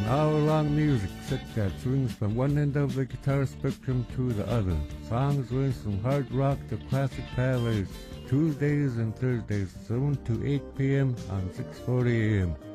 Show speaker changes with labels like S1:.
S1: hour-long music set that swings from one end of the guitar spectrum to the other. Songs range from hard rock to classic ballets. Tuesdays and Thursdays, 7 to 8 p.m. on 640 a.m.